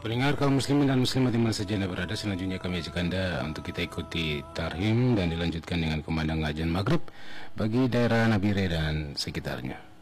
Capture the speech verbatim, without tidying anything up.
Pendengar kaum muslimin dan muslimat di mana saja Anda berada, selanjutnya kami ajak Anda untuk kita ikuti tarhim dan dilanjutkan dengan kumandang ngajian maghrib bagi daerah Nabire dan sekitarnya.